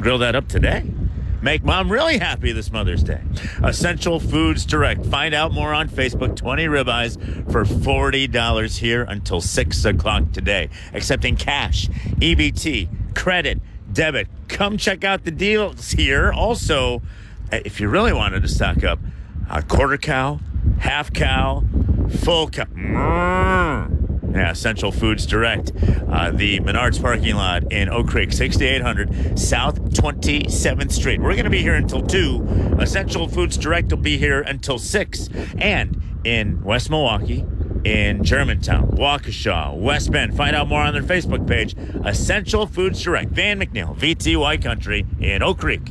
grill that up today. Make mom really happy this Mother's Day. Essential Foods Direct. Find out more on Facebook. 20 ribeyes for $40 here until 6 o'clock today. Accepting cash, EBT, credit, debit. Come check out the deals here. Also, if you really wanted to stock up, a quarter cow, half cow, full cow. Yeah, Essential Foods Direct. The Menards parking lot in Oak Creek, 6800 South 27th Street. We're going to be here until 2. Essential Foods Direct will be here until 6. And in West Milwaukee, in Germantown, Waukesha, West Bend. Find out more on their Facebook page. Essential Foods Direct. Van McNeil, VTY Country in Oak Creek.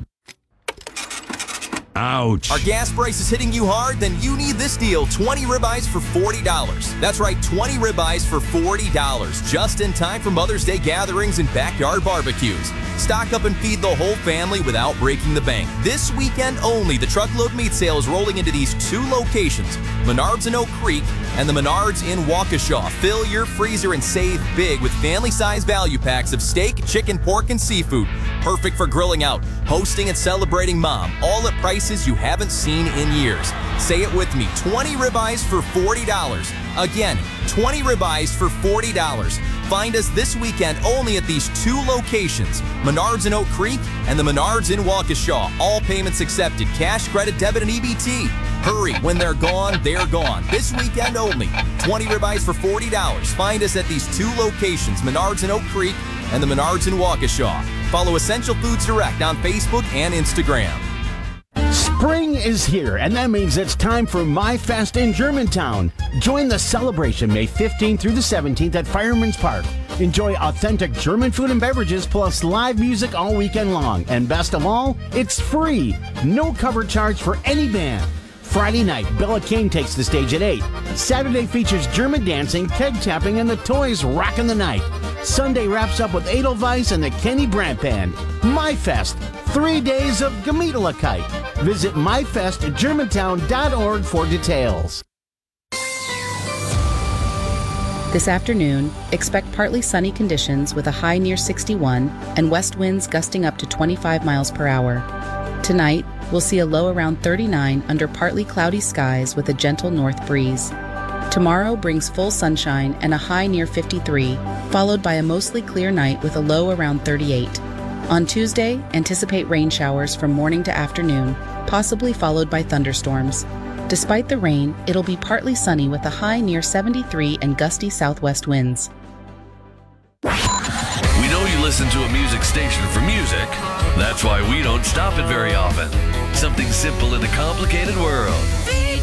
Ouch. Are gas prices hitting you hard? Then you need this deal. 20 ribeyes for $40. That's right, 20 ribeyes for $40. Just in time for Mother's Day gatherings and backyard barbecues. Stock up and feed the whole family without breaking the bank. This weekend only, the truckload meat sale is rolling into these 2 locations, Menards in Oak Creek and the Menards in Waukesha. Fill your freezer and save big with family-sized value packs of steak, chicken, pork, and seafood. Perfect for grilling out, hosting, and celebrating mom. All at prices you haven't seen in years. Say it with me, 20 ribeyes for $40. Again, 20 ribeyes for $40. Find us this weekend only at these 2 locations, Menards in Oak Creek and the Menards in Waukesha. All payments accepted, cash, credit, debit, and EBT. Hurry, when they're gone, they're gone. This weekend only, 20 ribeyes for $40. Find us at these 2 locations, Menards in Oak Creek and the Menards in Waukesha. Follow Essential Foods Direct on Facebook and Instagram. Spring is here, and that means it's time for My Fest in Germantown. Join the celebration May 15th through the 17th at Fireman's Park. Enjoy authentic German food and beverages plus live music all weekend long. And best of all, it's free. No cover charge for any band. Friday night, Bella King takes the stage at 8. Saturday features German dancing, keg tapping, and the Toys rockin' the night. Sunday wraps up with Edelweiss and the Kenny Brandt Band. My Fest, 3 days of Gemütlichkeit. Visit myfestgermantown.org for details. This afternoon, expect partly sunny conditions with a high near 61 and west winds gusting up to 25 miles per hour. Tonight, we'll see a low around 39 under partly cloudy skies with a gentle north breeze. Tomorrow brings full sunshine and a high near 53, followed by a mostly clear night with a low around 38. On Tuesday, anticipate rain showers from morning to afternoon, possibly followed by thunderstorms. Despite the rain, it'll be partly sunny with a high near 73 and gusty southwest winds. We know you listen to a music station for music. That's why we don't stop it very often. Something simple in a complicated world.